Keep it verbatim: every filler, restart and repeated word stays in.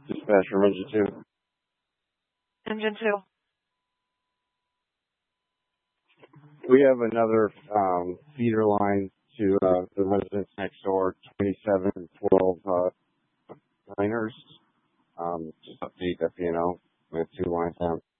Dispatch from engine two. Engine two. We have another um, feeder line to uh, the residence next door, twenty-seven and twelve uh, liners. Um, just update that, you know, we have two lines down.